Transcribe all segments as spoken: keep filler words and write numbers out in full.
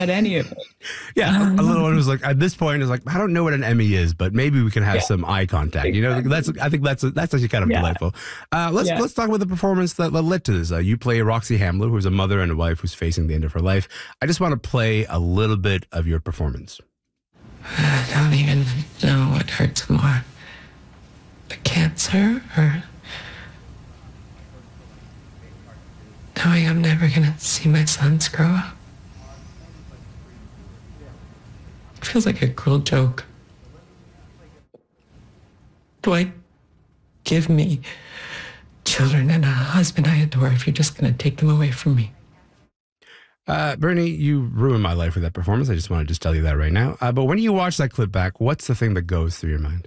at any of it. Yeah, a, a little one Um, was like at this point is like I don't know what an Emmy is, but maybe we can have yeah, some eye contact. You know, that's exactly. I think that's that's actually kind of Yeah, delightful. Uh, let's yeah. let's talk about the performance that, that led to this. Uh, you play Roxy Hamler, who's a mother and a wife who's facing the end of her life. I just want to play a little bit of your performance. I don't even know what hurts more, the cancer or knowing I'm never gonna see my sons grow up. It feels like a cruel joke. Dwight, give me children and a husband I adore if you're just gonna take them away from me. Uh, Bernie, you ruined my life with that performance. I just want to just tell you that right now. Uh, but when you watch that clip back, what's the thing that goes through your mind?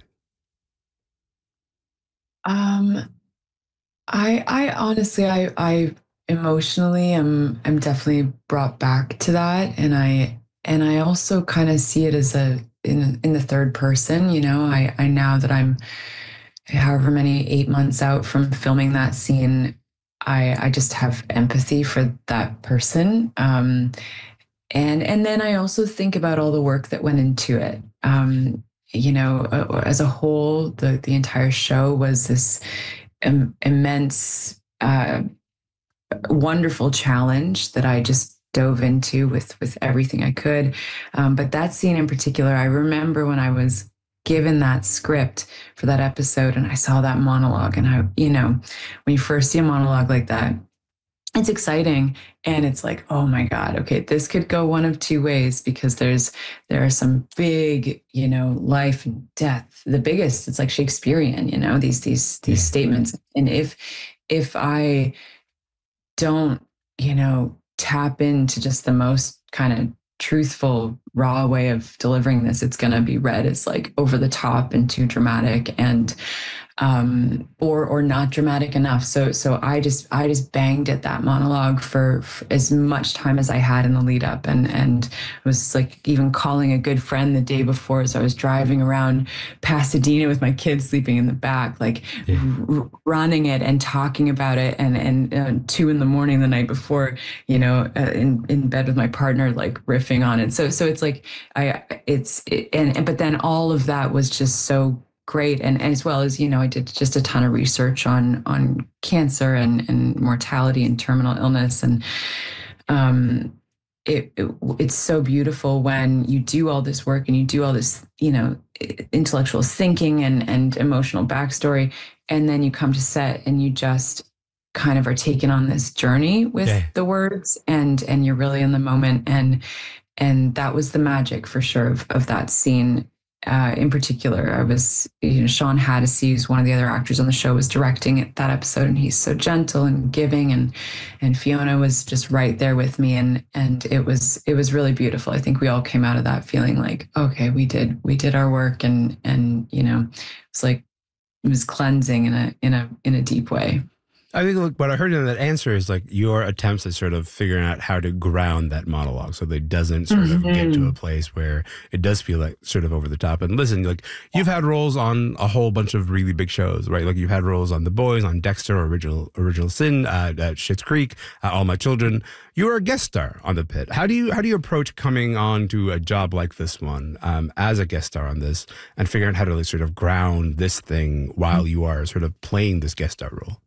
Um, I I honestly I I emotionally am am definitely brought back to that, and I and I also kind of see it as a in in the third person. You know, I I now that I'm however many eight months out from filming that scene, I I just have empathy for that person. Um, and and then I also think about all the work that went into it. Um, you know, uh, as a whole, the the entire show was this im- immense, uh, wonderful challenge that I just dove into with with everything I could. Um, but that scene in particular, I remember when I was given that script for that episode and I saw that monologue, and I, you know, when you first see a monologue like that, it's exciting and it's like, oh my god, okay, this could go one of two ways, because there's there are some big, you know, life and death, the biggest, it's like Shakespearean, you know, these these these Yeah. statements. And if if I don't, you know, tap into just the most kind of truthful, raw way of delivering this, it's going to be read as like over the top and too dramatic, and um or or not dramatic enough. So so I just I just banged at that monologue for, for as much time as I had in the lead up, and and was like even calling a good friend the day before as I was driving around Pasadena with my kids sleeping in the back, like Yeah. r- running it and talking about it, and and uh, two in the morning the night before, you know, uh, in in bed with my partner, like riffing on it. So so it's like I it's it, and, and but then all of that was just so great. And, and as well as, you know, I did just a ton of research on on cancer and and mortality and terminal illness. And um it, it it's so beautiful when you do all this work and you do all this, you know, intellectual thinking and and emotional backstory, and then you come to set and you just kind of are taken on this journey with Yeah. the words, and and you're really in the moment. and and that was the magic for sure of, of that scene. Uh, in particular, I was, you know, Sean Haddisy, who's one of the other actors on the show, was directing it, that episode, and he's so gentle and giving, and and Fiona was just right there with me, and and it was it was really beautiful. I think we all came out of that feeling like, okay, we did we did our work, and and you know, it's like it was cleansing in a in a in a deep way. I think look, what I heard in that answer is like your attempts at sort of figuring out how to ground that monologue so that it doesn't sort of get to a Mhm. place where it does feel like sort of over the top. And listen, like you've had roles on a whole bunch of really big shows, right? Like you've had roles on The Boys, on Dexter, Original Original Sin, uh, at Schitt's Creek, uh, All My Children. You were a guest star on The Pit. How do you how do you approach coming on to a job like this one um, as a guest star on this, and figuring out how to like, sort of ground this thing while you are sort of playing this guest star role?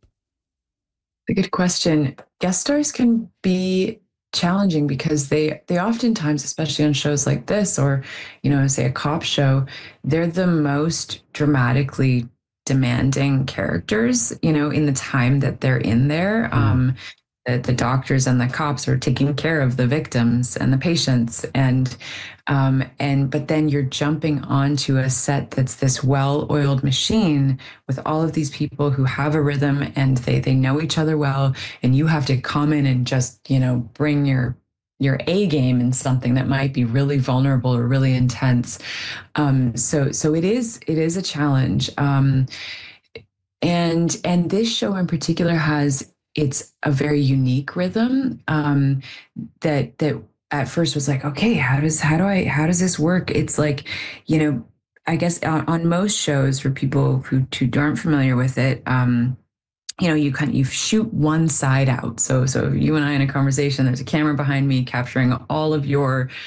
A good question. Guest stars can be challenging because they they oftentimes, especially on shows like this, or you know, say a cop show, they're the most dramatically demanding characters, you know, in the time that they're in there. Mm. Um, the, the doctors and the cops are taking care of the victims and the patients, and um, and but then you're jumping onto a set that's this well-oiled machine with all of these people who have a rhythm, and they they know each other well, and you have to come in and just, you know, bring your your A game in something that might be really vulnerable or really intense. Um, so so it is it is a challenge. Um, and and this show in particular has, it's a very unique rhythm, um, that that at first was like, okay, how does how do I how does this work? It's like, you know, I guess on, on most shows, for people who who aren't familiar with it, um, you know, you kind of, you shoot one side out. So so you and I in a conversation, there's a camera behind me capturing all of your